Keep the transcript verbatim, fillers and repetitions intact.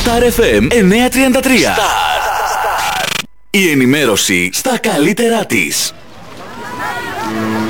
Star εφ εμ εννιακόσια τριάντα τρία. Star. Η ενημέρωση στα καλύτερά της.